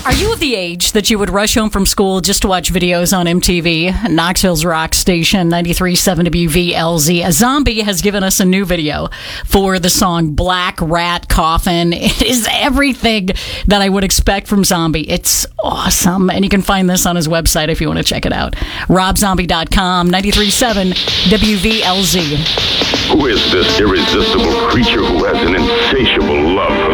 Are you of the age that you would rush home from school just to watch videos on MTV? Knoxville's rock station, 93.7 WVLZ. Zombie has given us a new video for the song Black Rat Coffin. It is everything that I would expect from Zombie. It's awesome. And you can find this on his website if you want to check it out. RobZombie.com, 93.7 WVLZ. Who is this irresistible creature who has an insatiable love